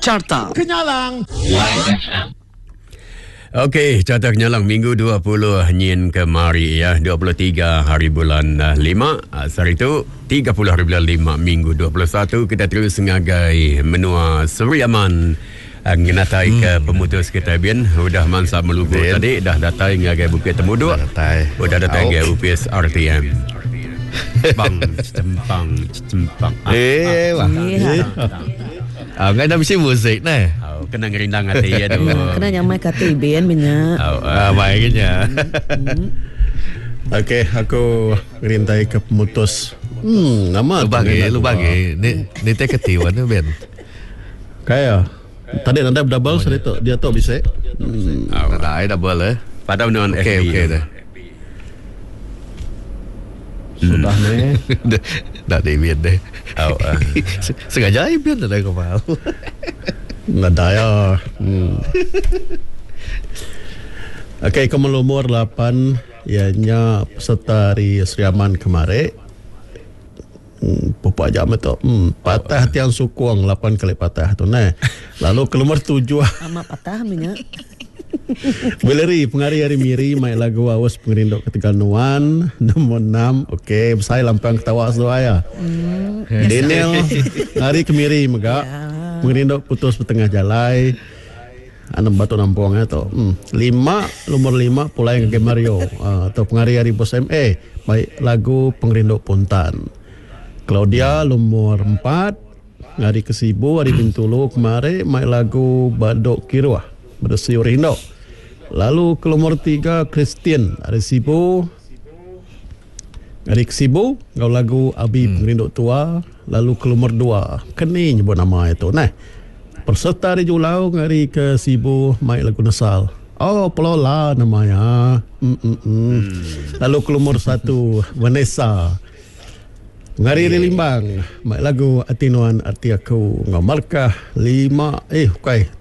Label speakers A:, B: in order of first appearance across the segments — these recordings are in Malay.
A: Carta Kenyalang.
B: Okey, Carta Kenyalang minggu 20 nyin kemari ya, 23 hari bulan 5. Hari itu 30 hari bulan 5 minggu 21 kita terus ngagai menua Seriaman nginatai ke pemutus kita Bian. Udah mansa melugu tadi dah datai ngagai Bukit Temuduk. Udah datai ngagai UPS RTM. Bang cempang.
C: Ngai dah mesti muzik nah.
B: Kena ngerindang hati ya tu.
D: Kena nyamai kata Iben banyak.
C: Baiknya.
E: Okey, aku ngerintai ke pemutus. Nama
C: lu bagi. Ni teh ketiwan tu Ben.
E: Kaya. Tadi nanda double saya tu dia tu bisa.
C: Dah double
B: Pada non FB.
C: Okey dah.
E: Sudah ni.
C: Dah David deh. Sengaja Iben dah kau faham.
E: Nadaya. Okey, kamu umur 8 ianya peserta di Seriaman kemarin. Berapa jam itu? Patah tiang sukung 8 kali patah tu nah. Lalu ke nomor 7.
D: Amat patah minyak.
E: Beleri pengari-hari miri mai lagu awas pengerindok Ketegaluan nomor 6. Okey, saya lampang ketawa sedaya. Daniel hari kemiri mega. Pengerindok putus petengah jalai. Anam batu nampung tu. 5 nomor 5 pulai ngake Mario atau pengari-hari bos MA baik lagu pengerindok Puntan. Claudia nomor 4 hari Kesibu hari Bintulu kemarin mai lagu Badok Kirwah Berdesi Orindo. Lalu ke nomor 3 Christian hari Sibu hari Kesibu ngau lagu Abi Pengerindok Tua. Lalu ke nomor 2 Keni nyebut nama itu nah. Peserta di Julau hari Kesibu mai lagu Nasal. Oh, Pelola namanya. Lalu ke nomor 1 Vanessa Ngari di Limbang mai lagu Atinuan Arti Aku ngau markah 75.1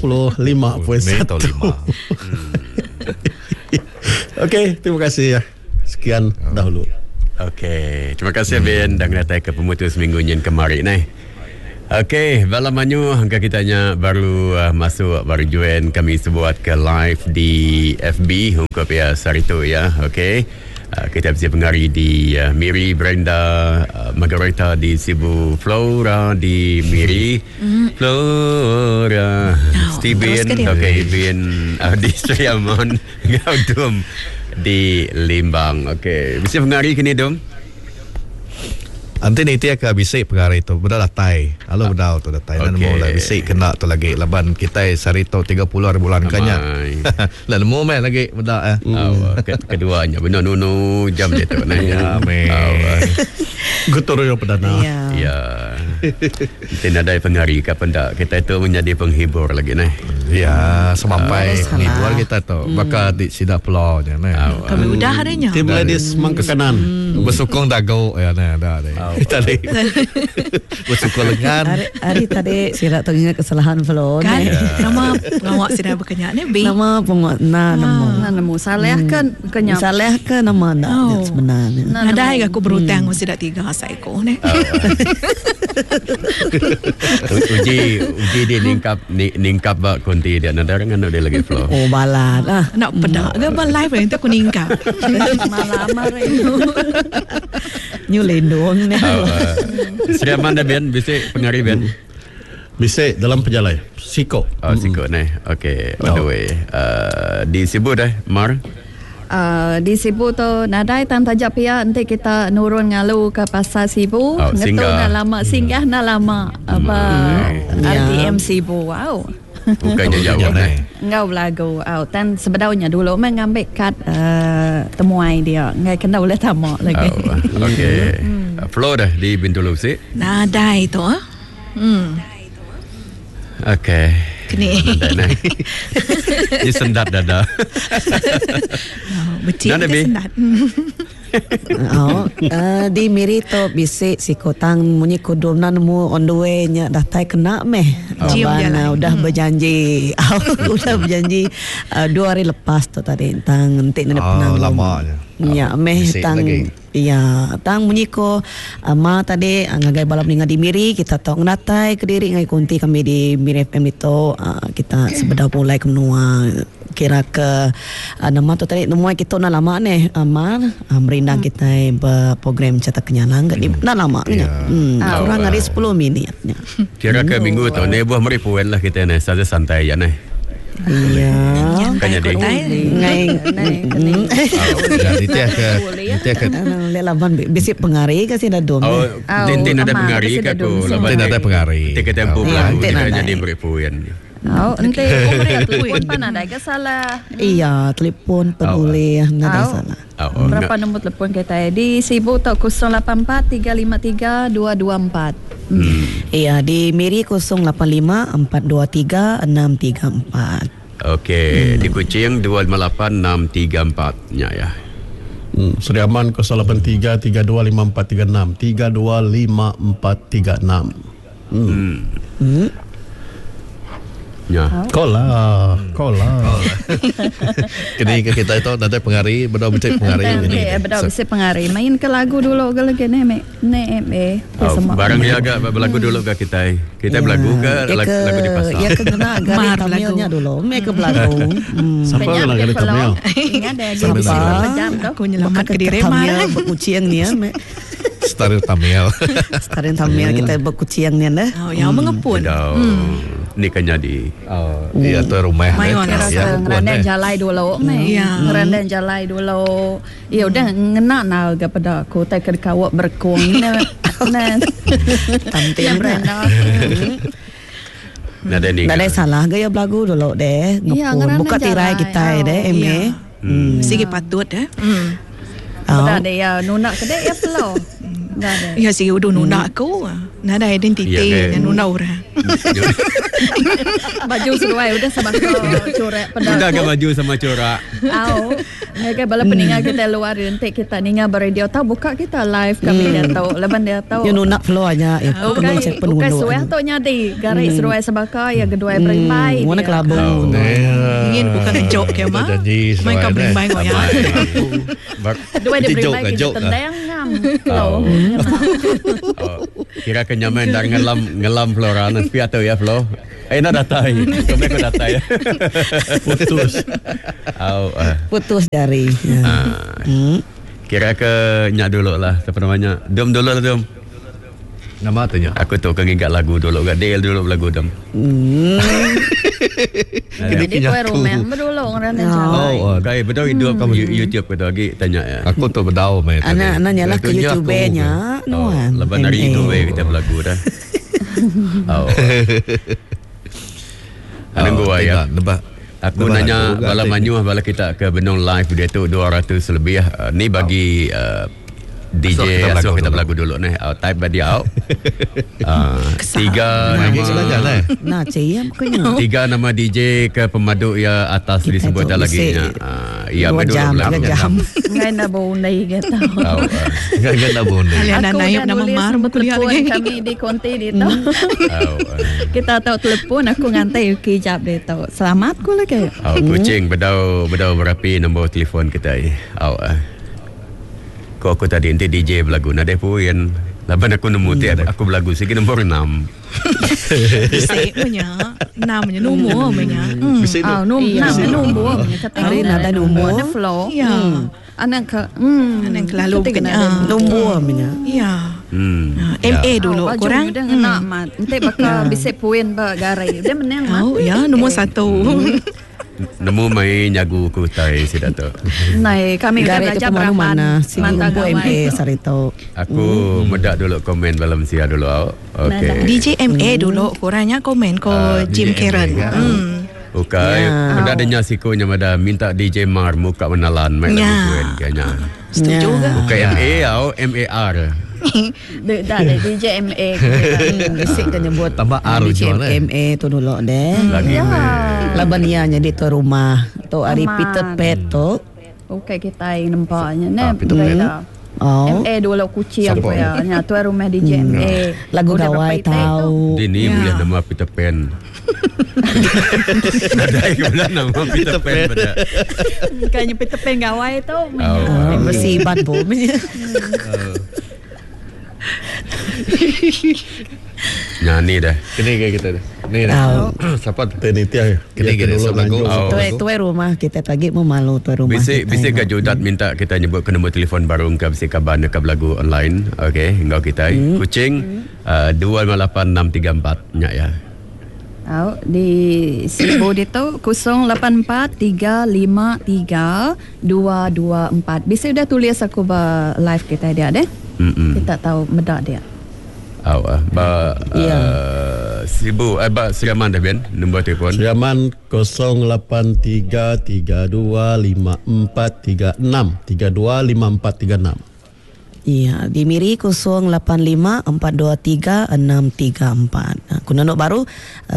E: Okey, terima kasih ya. Sekian dahulu.
B: Okey, terima kasih Ben dah datang ke pemutus minggu nyen kemarin ni. Okey, balamanyu angka kitanya baru masuk baru join kami sebuat ke live di FB untuk ya Sarito ya. Okey. Kita bisa pengari di Miri, Brenda, Margareta di Sibu, Flora di Miri, Flora, Steven, okey, Ben di Seriaman, Gaudum di Limbang. Okey, bisa pengari kini dong.
C: Nanti nanti akan bisik perkara itu. Bedah latai. Halo bedah tu latai. Dan mula bisik kena tu lagi. Laban kita Sarito 30 hari bulan kanya. Lalu mau main lagi bedah
B: keduanya benar nunu jam dia tu nanya.
E: Gutur yo perdana.
B: Ya. Tidak ada pengari kapan tak kita itu menjadi penghibur lagi nih.
C: Ya, sampai penghibur kita tu. Bakal di sidak pulau je nah.
A: Kami udah harinya.
E: Tim ladies mangka kanan.
C: Bersukung dago ya nah dah deh. Tadi bersukung lengan.
D: Hari tadi sirat tu ingat kesalahan flow
A: kan. Nama pengawak sirat berkenyak ni B.
D: Nama pengawak
F: nama salah kan kenyak.
D: Salah ke nama nak sebenarnya.
A: Ada yang aku berhutang sirat 3 saiko ni.
B: Uji dia ningkap bak kunti dia nak dengan dia lagi flow.
D: Oh balat lah.
A: Nak pedak ke live ni tu aku ningkap.
F: Malam itu.
D: New lendong ni.
B: Seriaman dah Ben, bisik pengari Ben.
E: Bisik dalam pejalai. Siko.
B: Siko ni. Okey, by the way. Di Sibu dah, Mar.
F: Di Sibu tu nadai tan tajak pia nanti kita nurun ngalu ke pasar Sibu ngetu na lama singgah na lama apa RTM Sibu. Wow.
B: Bukannya jauh ni.
F: Ngau lagu dan sebenarnya dulu mengambil kad temuai dia ngai kena boleh tamak lagi.
B: Okey. Flow dah di Bintulu si.
A: Nadai tu
B: Okey.
A: Kini.
B: Ini sendat dada.
A: Betul sendat.
D: Di Miri tu bisik si kotang munyi kudunan mu on the way nya dah tai kena meh. Udah berjanji. Udah berjanji 2 hari lepas tu tadi tang nanti nak penang.
C: Lamanya.
D: Ya meh tang Iya, tang bunyi ko ama tadi ngagai balap dengan di Miri kita tahu ngatai Kediri ngai kunti kami di Miri FM itu kita sebedah mulai ke menua kira ke nama tu tadi semua kita nak lama nih Amar merindang kita berprogram cetak kenyalang gak di nak lama nya. Kurang dari 10 minitnya.
B: Kira ke minggu tu ni buah meripuan lah kita ni saja santai ya nih.
D: Iya.
B: Kanya ding.
D: Ngai. Itu ke laban besi pengari ke sini dom.
B: Oh, tintin ada pengari ke tu.
C: Tintin ada pengari.
B: Tiga tempoh lah. Tidak jadi meripuan.
F: Oh, ente pemerintah telepon pan ada ke salah.
D: Iya, telepon peduli ada salah.
F: Berapa nombor telepon kita di Sibu tu 084 353 224.
D: Iya, di Miri 085 423 634.
B: Okey, di Kuching 258 634 nya ya.
E: Seri Aman 083 325436 325436.
B: Ya.
E: Kola.
C: Kini kita itu nanti pengari, betul betul pengari.
F: Betul betul pengari. Main ke lagu dulu ke lagi ni
B: Barang dia agak berlagu dulu ke kita. Kita berlagu ke lagu di pasar.
D: Ya kena agak tamilnya dulu. Mereka berlagu.
E: Siapa nak kali tamil?
F: Ingat ada berapa jam tu?
A: Aku nyelamat ke diri
D: tamil berkuciang ni.
C: Staril tamil.
D: Staril tamil kita berkuciang ni dah.
A: Oh, yang mengepun.
B: Ni kan jadi.
C: Iya tu rumah.
F: Ngerendang jalai dulu. Ngerendang jalai dulu. Ya udah ngena nak kepada aku. Tak kawak berkuang. Tampil berendang.
B: Nada
D: salah gaya belagu dulu deh. Buka tirai kita deh.
A: Sige patut deh.
F: Dah dia nunak kedai ya flow.
A: Ya sige udah nunak aku. Nada identiti yang nunak orang.
F: Baju seruai udah sama corak pedang.
B: Udah ke baju sama corak.
F: Mereka bala peninggal kita luar nanti kita ningal beradio tahu buka kita live kami dia tahu leban dia tahu.
D: Ya nunak flow aja.
F: Bukan suai tu nyadi garis seruai sebaka ya kedua berimbai.
D: Mana kelabu.
A: Ingin bukan jok ke mah. Main kau berimbai kau ya.
F: Dua dia berimbai kita tendang ngam.
B: Kira kenyaman dan ngelam Flora nanti atau ya Flo. Nak datai. Kami ko datai.
D: Putus dari.
B: Kira ke nyak dulu lah. Apa namanya? Dom dulu lah Dom.
C: Nama tanya.
B: Aku tu kengingat lagu dulu. Gak Del dulu lagu Dom.
F: Jadi kau rumah berdulu orang jalan.
B: Kau betul hidup kamu YouTube betul lagi tanya ya.
C: Aku tu berdau main.
D: Anak nyala ke YouTube-nya.
B: Lepas hari itu kita berlagu dah. Nunggu ayah. Aku nanya bala Manyu bala kita ke Benong live dia tu 200 lebih. Ni bagi DJ so kita berlagu dulu nih. Type badi out. Tiga nama.
D: Nah, saya makanya.
B: Tiga nama DJ ke pemadu ya atas disebut lagi nya. Ya betul berlagu.
F: Ngai na bondai kita.
C: Ngai na bondai.
A: Kalian naik nama mar kuliah lagi.
F: Kami di konti di tu. Kita tahu telepon aku ngantai kijab dia tahu. Selamat ku lagi.
B: Kucing bedau berapi nombor telefon kita. Kau aku tadi nanti DJ berlagu nade puan. Laban aku nemu aku berlagu segi nombor 6.
A: Bisik punya. Namanya nombor punya.
C: Bisik
F: nombor.
D: Hari nada nombor.
F: Ada flow.
A: Ya.
F: Anak
A: lalu kena
D: nombor punya.
A: Ya. MA dulu kurang.
F: Udah nak mat. Nanti bakal bisik puan garai. Udah menang mat.
A: Oh ya nombor 1.
B: Nemu mai nyagu ku tai si dato.
F: Nai kami dah belajar
D: mana mantap MA sarito.
B: Aku medak dulu komen dalam sia dulu. Okey.
A: DJ MA dulu kurangnya komen ko Jim Karen.
B: Okay. Medak denya sikonya mada minta DJ Mar muka menalan mai lagu kayaknya.
A: Setuju ke?
B: Bukan MA atau MAR.
F: Dah DJ MA.
D: Bisik kan nyebut
C: tambah R
D: DJ MA tu dulu deh.
B: Lagi
D: Laban ia jadi tu rumah tu Ari Peter Pet tu.
F: Okay kita yang nampaknya. Nah, MA dulu kucing
C: Siapa?
F: ya. Nya tuan rumah DJ MA.
D: Lagu
F: Udah
D: gawai
F: berapa itik
D: tahu.
B: Dia ni boleh nama Peter Pan. Nadai boleh nama Peter Pan pada.
F: Bukannya Peter Pan gawai tu.
D: Bersih ban bom.
B: Nah ni dah.
C: Kini kayak kita dah. Ni dah. Siapa tu?
E: Tenitia.
C: Kini kita sebab lagu.
D: Tuai rumah kita tagih memalu tuai rumah.
B: Bisa ke Jodat minta kita nyebut ke nombor telefon baru ke bisa kabar nak lagu online. Okey, hingga kita kucing 258634 nya ya.
F: Di Sibu dia tu 0843532224. Bisa sudah tulis aku live kita dia deh. Kita tahu medak dia.
B: Sibu Siraman dah Ben nombor telefon.
E: Siraman 08325436
D: Iya, di Miri 0854236364. Kuna nok baru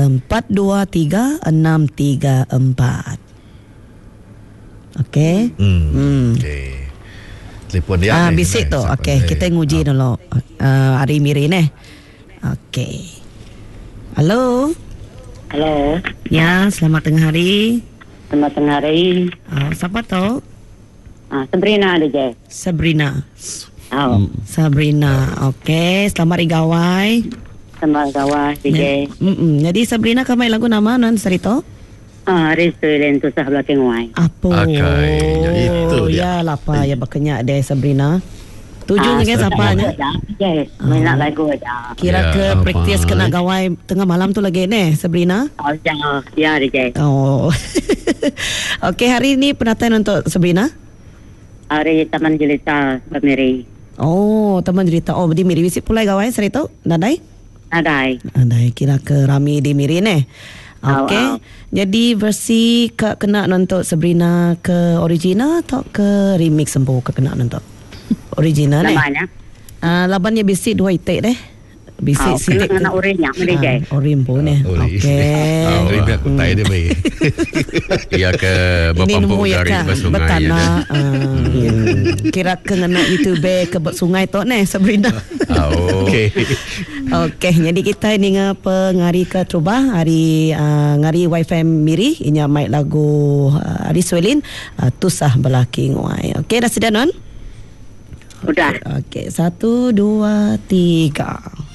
D: 423634. Okey.
C: Okey. Telefon dia.
D: Bisik tu. Okey, kita nguji dulu. Hari Miri ni. Okey. Halo.
G: Halo.
D: Ya, selamat tengah hari.
G: Selamat tengah hari.
D: Siapa tu?
G: Sabrina ada je.
D: Sabrina.
G: Sabrina.
D: Okey, selamat rigawai.
G: Selamat gawai DJ.
D: Jadi Sabrina kamai lagu nama non Sarito?
G: Restoran tu sah belakang wai.
D: Apa?
E: Itu
D: Ya
E: dia.
D: lapa ya bakanya ada Sabrina. Tujuh dengan siapanya?
G: Yes, main nak lagu aja.
D: Kira ke
E: Ya,
D: praktis
E: apa?
D: kena gawai tengah malam tu lagi ni Sabrina?
G: Jangan, ya DJ.
D: Oh. Okey, hari ini penataan untuk Sabrina?
G: Hari Taman Jelita Pemiri.
D: Oh, teman cerita. Oh, di Miri visit pulai gawai Sarito? Nadai?
G: Nadai.
D: Nadai kira ke rami di Miri ni. Okey. Jadi versi kak kena nonton Sabrina ke original atau ke remix sembuh ke kena nonton? Original ni.
G: Namanya?
D: Labannya bisik dua itik deh. Bisik sitik.
G: Nak urinya, DJ.
D: Orim pun ni. Okey.
C: Ini aku tay dia baik.
B: Ya ke
D: Ini
B: Bapampuk
D: nemu ya
B: dari
D: kan
B: bersungai
D: betul
B: ya.
D: nak kira ke ngena YouTube ke sungai tu ni Sabrina.
C: Okey.
D: Okey, jadi kita ini ngari ke Trubah hari ngari wifi Miri inya mai lagu Ari Swelin tusah belaki ngwai. Okey, dah sedia non?
G: Udah.
D: Okey, 1 2 3.